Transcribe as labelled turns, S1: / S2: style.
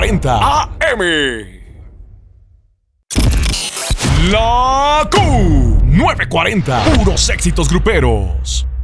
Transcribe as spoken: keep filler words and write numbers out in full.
S1: cuarenta A M. La Q nueve cuarenta. Puros éxitos gruperos.